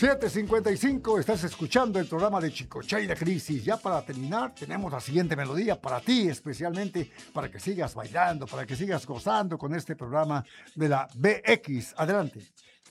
7:55, estás escuchando el programa de Chicoche y de Crisis. Ya para terminar, tenemos la siguiente melodía para ti, especialmente para que sigas bailando, para que sigas gozando con este programa de la BX. Adelante.